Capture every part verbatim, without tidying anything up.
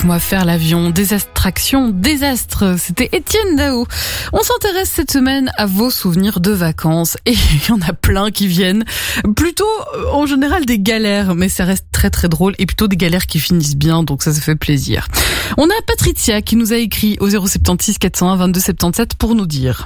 On va faire l'avion, désastraction, désastre. C'était Étienne Dao. On s'intéresse cette semaine à vos souvenirs de vacances. Et il y en a plein qui viennent. Plutôt, en général, des galères. Mais ça reste très très drôle. Et plutôt des galères qui finissent bien. Donc ça, ça fait plaisir. On a Patricia qui nous a écrit au zéro sept six quatre zéro un vingt-deux soixante-dix-sept pour nous dire...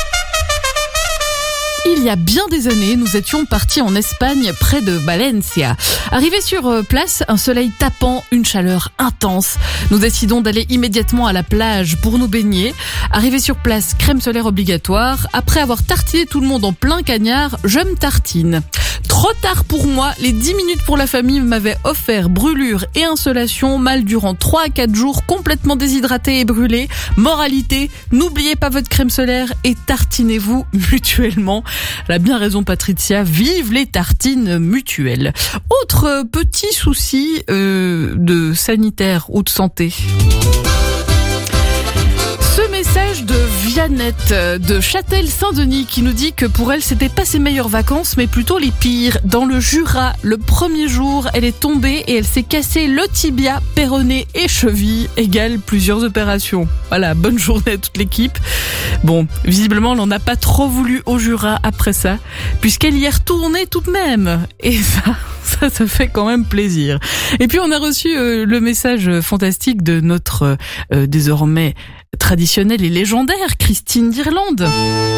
Il y a bien des années, nous étions partis en Espagne, près de Valencia. Arrivés sur place, un soleil tapant, une chaleur intense. Nous décidons d'aller immédiatement à la plage pour nous baigner. Arrivés sur place, crème solaire obligatoire. Après avoir tartiné tout le monde en plein cagnard, je me tartine. Trop tard pour moi, les dix minutes pour la famille m'avaient offert brûlure et insolation, mal durant trois à quatre jours, complètement déshydraté et brûlé. Moralité, n'oubliez pas votre crème solaire et tartinez-vous mutuellement. Elle a bien raison Patricia, vive les tartines mutuelles. Autre petit souci euh, de sanitaire ou de santé. Ce message de Viannette de Châtel-Saint-Denis qui nous dit que pour elle, c'était pas ses meilleures vacances, mais plutôt les pires. Dans le Jura, le premier jour, elle est tombée et elle s'est cassé le tibia, péroné et cheville, égale plusieurs opérations. Voilà, bonne journée à toute l'équipe. Bon, visiblement, on n'en a pas trop voulu au Jura après ça, puisqu'elle y est retournée tout de même. Et ça... Ça, ça fait quand même plaisir. Et puis on a reçu euh, le message fantastique de notre euh, désormais traditionnelle et légendaire Christine d'Irlande,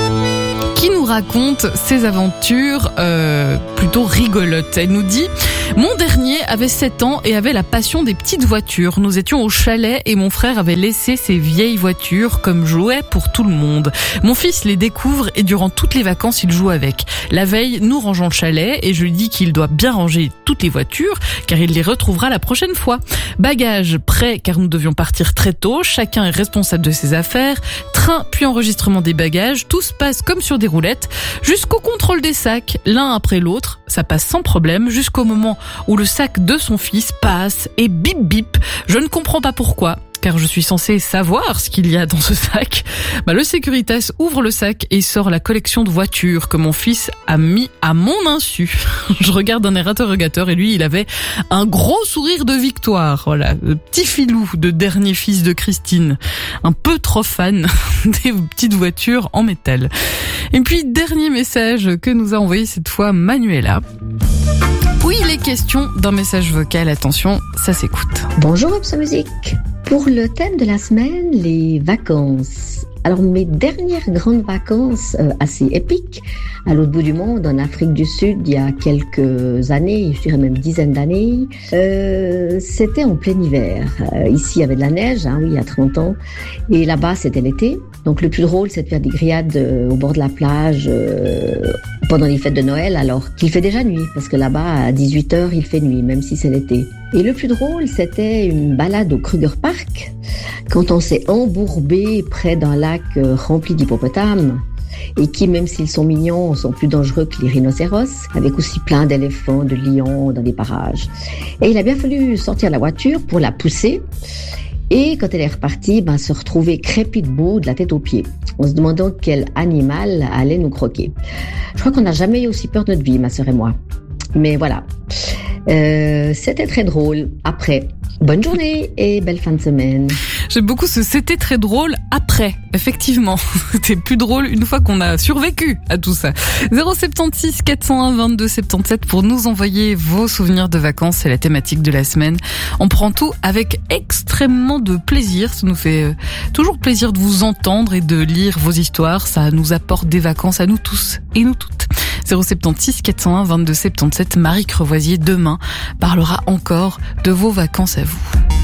qui nous raconte ses aventures euh, plutôt rigolotes. Elle nous dit « Mon dernier avait sept ans et avait la passion des petites voitures. Nous étions au chalet et mon frère avait laissé ses vieilles voitures comme jouet pour tout le monde. Mon fils les découvre et durant toutes les vacances, il joue avec. La veille, nous rangeons le chalet et je lui dis qu'il doit bien ranger toutes les voitures car il les retrouvera la prochaine fois. Bagages prêts car nous devions partir très tôt. Chacun est responsable de ses affaires. Train puis enregistrement des bagages. Tout se passe comme sur des roulettes jusqu'au contrôle des sacs, l'un après l'autre. Ça passe sans problème jusqu'au moment où le sac de son fils passe et bip bip. Je ne comprends pas pourquoi, car je suis censée savoir ce qu'il y a dans ce sac. Bah, le Securitas ouvre le sac et sort la collection de voitures que mon fils a mis à mon insu. Je regarde un air interrogateur et lui, il avait un gros sourire de victoire. Voilà, le petit filou de dernier fils de Christine. Un peu trop fan des petites voitures en métal. Et puis, dernier message que nous a envoyé cette fois Manuela. Oui, il est question d'un message vocal. Attention, ça s'écoute. Bonjour Absa Musique. Pour le thème de la semaine, les vacances. Alors mes dernières grandes vacances euh, assez épiques à l'autre bout du monde, en Afrique du Sud, il y a quelques années, je dirais même dizaines d'années, euh, c'était en plein hiver. Euh, ici, il y avait de la neige, hein, oui, il y a trente ans, et là-bas, c'était l'été. Donc le plus drôle, c'est de faire des grillades euh, au bord de la plage euh, pendant les fêtes de Noël, alors qu'il fait déjà nuit, parce que là-bas, à dix-huit heures, il fait nuit, même si c'est l'été. Et le plus drôle, c'était une balade au Kruger Park, quand on s'est embourbé près d'un lac euh, rempli d'hippopotames, et qui, même s'ils sont mignons, sont plus dangereux que les rhinocéros, avec aussi plein d'éléphants, de lions dans des parages. Et il a bien fallu sortir la voiture pour la pousser, et quand elle est repartie, ben, se retrouver crépie debout de la tête aux pieds, en se demandant quel animal allait nous croquer. Je crois qu'on n'a jamais eu aussi peur de notre vie, ma sœur et moi. Mais voilà, euh, c'était très drôle. Après, bonne journée et belle fin de semaine. J'aime beaucoup ce « c'était très drôle » après. Effectivement, c'était plus drôle une fois qu'on a survécu à tout ça. zéro sept six quatre zéro un vingt-deux soixante-dix-sept pour nous envoyer vos souvenirs de vacances. C'est la thématique de la semaine. On prend tout avec extrêmement de plaisir. Ça nous fait toujours plaisir de vous entendre et de lire vos histoires. Ça nous apporte des vacances à nous tous et nous toutes. zéro sept six quatre zéro un vingt-deux soixante-dix-sept. Marie Crevoisier demain parlera encore de vos vacances à vous.